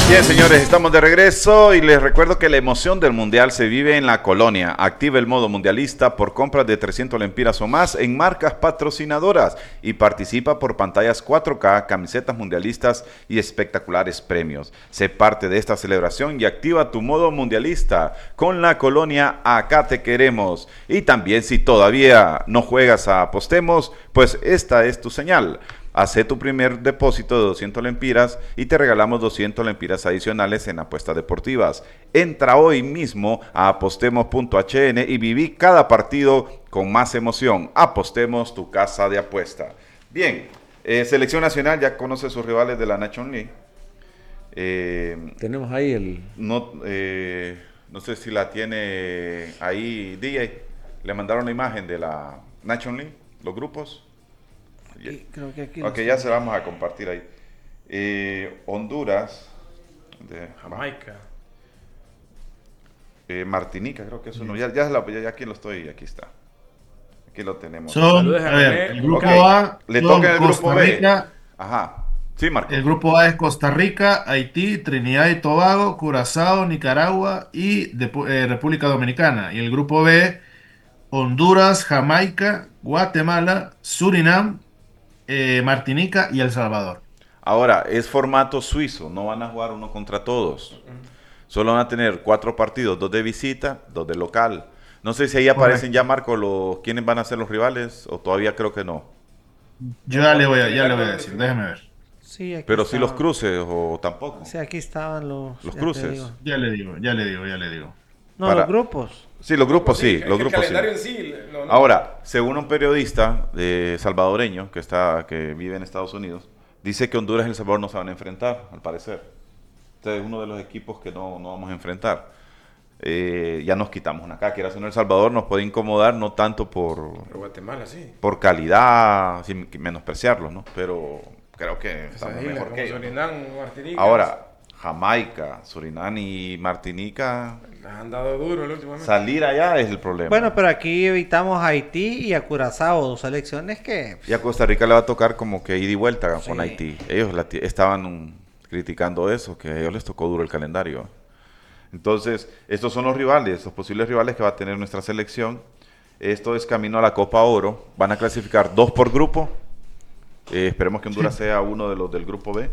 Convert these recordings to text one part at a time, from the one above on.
Bien, señores, estamos de regreso y les recuerdo que la emoción del Mundial se vive en la Colonia. Activa el modo mundialista por compras de 300 lempiras o más en marcas patrocinadoras y participa por pantallas 4K, camisetas mundialistas y espectaculares premios. Sé parte de esta celebración y activa tu modo mundialista. Con la Colonia, acá te queremos. Y también, si todavía no juegas a Apostemos, pues esta es tu señal. Hacé tu primer depósito de 200 lempiras y te regalamos 200 lempiras adicionales en apuestas deportivas. Entra hoy mismo a apostemos.hn y viví cada partido con más emoción. Apostemos, tu casa de apuesta. Bien, Selección Nacional ya conoce sus rivales de la National League. Tenemos ahí el... No sé si la tiene ahí DJ. Le mandaron la imagen de la National League, los grupos. Creo que aquí Ok, ya se vamos a compartir ahí. Honduras, de Jamaica, Martinica, creo que es uno. Ya aquí lo estoy, aquí está. Aquí lo tenemos. El grupo Okay. A Le toca el grupo Costa B. Rica. Ajá. Sí, Marco. El grupo A es Costa Rica, Haití, Trinidad y Tobago, Curazao, Nicaragua y República Dominicana. Y el grupo B, Honduras, Jamaica, Guatemala, Surinam, Martinica y El Salvador. Ahora, es formato suizo, no van a jugar uno contra todos. Solo van a tener 4 partidos, 2 de visita, 2 de local. No sé si ahí aparecen ya, Marco, quiénes van a ser los rivales, o todavía creo que no. Yo ya le voy a decir, déjeme ver. Sí, aquí Pero estaban. sí los cruces, o tampoco. Sí, aquí estaban los Los ya te cruces. digo. Ya le digo. No, Para- los grupos. Sí, los grupos sí, Es los que grupos el sí. calendario en sí, no. Ahora, según un periodista salvadoreño que vive en Estados Unidos, dice que Honduras y El Salvador no se van a enfrentar, al parecer. Este es uno de los equipos que no vamos a enfrentar. Ya nos quitamos una acá. Quieras o no, El Salvador nos puede incomodar, no tanto Pero Guatemala sí. por calidad, sin menospreciarlos, ¿no? Pero creo que estamos Esas islas mejor como que ellos. Surinam, Martinica. Ahora, Jamaica, Surinam y Martinica, Les han dado duro el último mes. salir allá es el problema. Bueno, pero aquí evitamos a Haití y a Curazao, 2 selecciones que... Y a Costa Rica le va a tocar como que ida y vuelta con Sí. Haití. Ellos estaban criticando eso, que a ellos les tocó duro el calendario. Entonces, estos son los rivales, los posibles rivales que va a tener nuestra selección. Esto es camino a la Copa Oro. Van a clasificar 2 por grupo. Esperemos que Honduras sea uno de los del grupo B.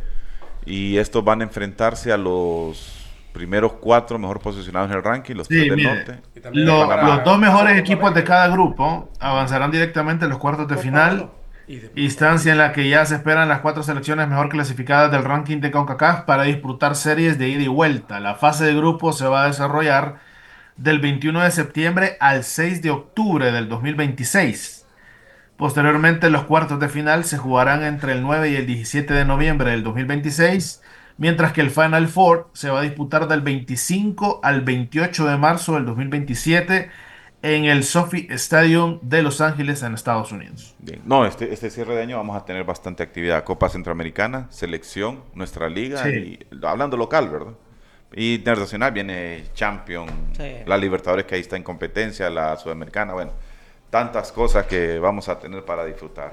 Y estos van a enfrentarse a los primeros 4 mejor posicionados en el ranking, los 3 Sí, del mire, norte. Y también los para- 2 mejores equipos de cada grupo avanzarán directamente a los cuartos de final, Y después- instancia en la que ya se esperan las 4 selecciones mejor clasificadas del ranking de CONCACAF para disputar series de ida y vuelta. La fase de grupo se va a desarrollar del 21 de septiembre al 6 de octubre del 2026. Posteriormente, los cuartos de final se jugarán entre el 9 y el 17 de noviembre del 2026, mientras que el Final Four se va a disputar del 25 al 28 de marzo del 2027 en el SoFi Stadium de Los Ángeles, en Estados Unidos. Bien. No, este cierre de año vamos a tener bastante actividad. Copa Centroamericana, selección, nuestra liga, Sí. y hablando local, ¿verdad? Y internacional viene Champions, Sí. la Libertadores que ahí está en competencia, la Sudamericana, bueno, tantas cosas que vamos a tener para disfrutar.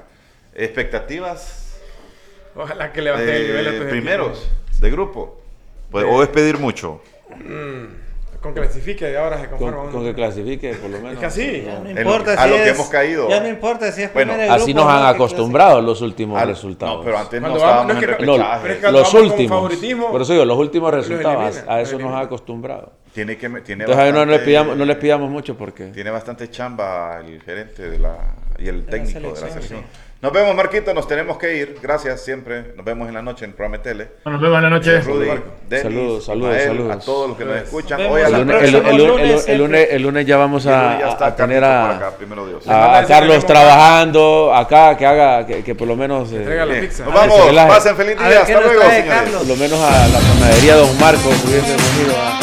Expectativas Ojalá que levanten el nivel a estos primeros de grupo, pues, o es pedir mucho. equipos. Con clasifique y ahora se conforma Con uno. que clasifique, por lo menos. Es que así. Ya no En importa lo- a si lo que es, hemos caído. Ya no importa si es Bueno, primero el Así grupo nos o han no, que acostumbrado los últimos Al- resultados. No, pero antes no Cuando estábamos vamos- no en es que- repechaje. pero es que cuando Los vamos con últimos. favoritismo, Por eso digo, los últimos los resultados. elimina, A los eso nos elimina. ha acostumbrado. Tiene Entonces ahí no les pidamos mucho porque... Tiene bastante chamba el gerente y el la técnico de la selección, selección. Nos vemos, Marquito, nos tenemos que ir. Gracias siempre. Nos vemos en la noche en Programa Tele. Bueno, nos vemos en la noche. Rudy, Denis, Saludos, Ismael, saludos. a todos los que nos escuchan. Nos Hoy a vemos la el noche. próximo lunes, El lunes ya vamos Y el lunes ya a está tener Carlito por acá, primero Dios. a Carlos trabajando acá, que por lo menos... Traiga la Bien, pizza. nos vamos, se relaje. pasen feliz A día. ver, Hasta ¿qué nos luego, trae señores. Carlos? Por lo menos a la panadería Don Marcos hubiese venido a...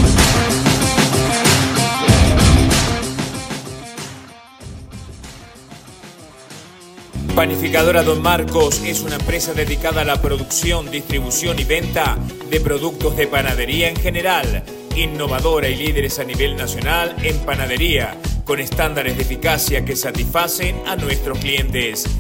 Panificadora Don Marcos es una empresa dedicada a la producción, distribución y venta de productos de panadería en general, innovadora y líderes a nivel nacional en panadería, con estándares de eficacia que satisfacen a nuestros clientes.